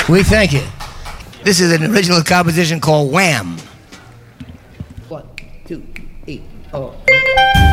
We thank you. This is an original composition called Wham! 1, 2, 3, 4.